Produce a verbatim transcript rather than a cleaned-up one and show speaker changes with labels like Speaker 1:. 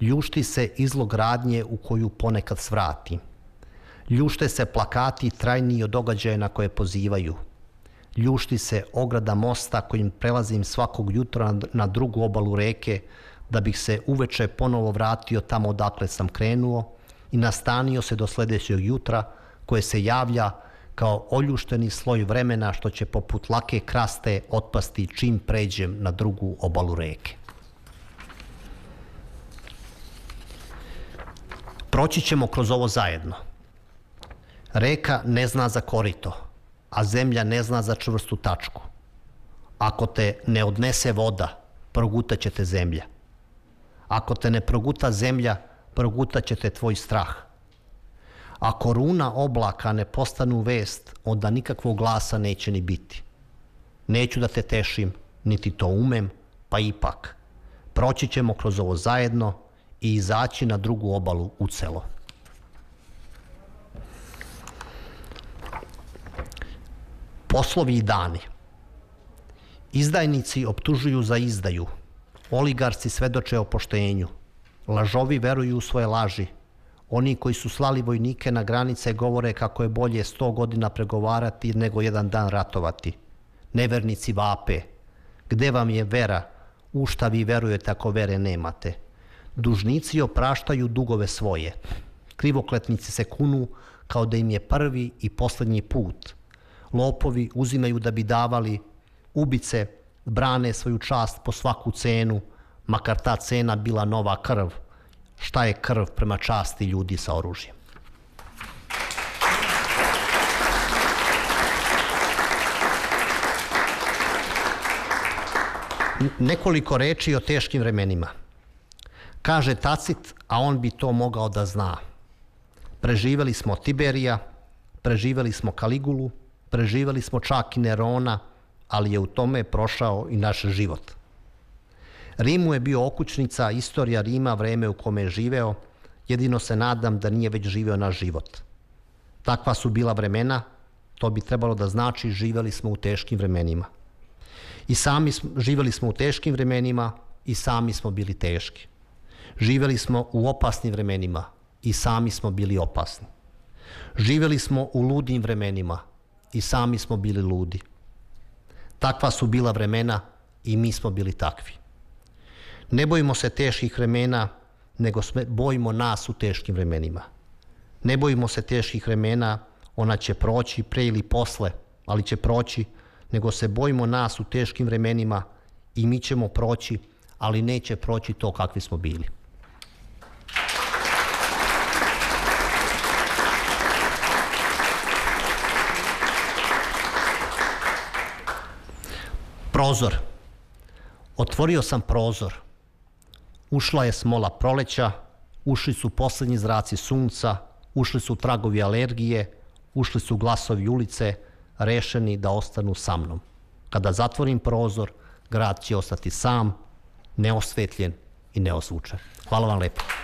Speaker 1: Ljušti se izlogradnje u koju ponekad svrati. Ljušte se plakati trajniji od događaja na koje pozivaju. Ljušti se ograda mosta kojim prelazim svakog jutra na drugu obalu reke da bih se uveče ponovo vratio tamo odakle sam krenuo i nastanio se do sledećeg jutra koje se javlja kao oljušteni sloj vremena što će poput lake kraste otpasti čim pređem na drugu obalu reke. Proći ćemo kroz ovo zajedno. Reka ne zna za korito, a zemlja ne zna za čvrstu tačku. Ako te ne odnese voda, progutat će te zemlja. Ako te ne proguta zemlja, progutat će te tvoj strah. Ako runa oblaka ne postanu vest, onda nikakvog glasa neće ni biti. Neću da te tešim, niti to umem, pa ipak. Proći ćemo kroz ovo zajedno i izaći na drugu obalu ucelo. Poslovi i dani. Izdajnici optužuju za izdaju. Oligarci svedoče o poštenju. Lažovi veruju u svoje laži. Oni koji su slali vojnike na granice govore kako je bolje sto godina pregovarati nego jedan dan ratovati. Nevernici vape. Gde vam je vera? U šta vi verujete ako vere nemate? Dužnici opraštaju dugove svoje. Krivokletnici se kunu kao da im je prvi i poslednji put. Lopovi uzimaju da bi davali, ubice brane svoju čast po svaku cenu, makar ta cena bila nova krv. Šta je krv prema časti ljudi sa oružjem? Nekoliko reči o teškim vremenima. Kaže Tacit, a on bi to mogao da zna. Preživeli smo Tiberija, preživeli smo Kaligulu, preživeli smo čak i Nerona, ali je u tome prošao i naš život. Rimu je bio okućnica, istorija Rima, vreme u kome je živeo, jedino se nadam da nije već živeo naš život. Takva su bila vremena, to bi trebalo da znači živeli smo u teškim vremenima. I sami živeli smo u teškim vremenima i sami smo bili teški. Živeli smo u opasnim vremenima i sami smo bili opasni. Živeli smo u ludim vremenima i sami smo bili ludi. Takva su bila vremena i mi smo bili takvi. Ne bojimo se teških vremena, nego se bojimo nas u teškim vremenima. Ne bojimo se teških vremena, ona će proći pre ili posle, ali će proći, nego se bojimo nas u teškim vremenima i mi ćemo proći, ali neće proći to kakvi smo bili. Prozor. Otvorio sam prozor. Ušla je smola proleća, ušli su poslednji zraci sunca, ušli su tragovi alergije, ušli su glasovi ulice, rešeni da ostanu sa mnom. Kada zatvorim prozor, grad će ostati sam, neosvetljen i neozvučan. Hvala vam lepo.